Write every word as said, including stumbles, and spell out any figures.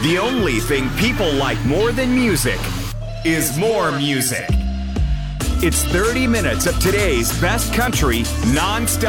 The only thing people like more than music is more music. It's thirty minutes of today's best country, non-stop.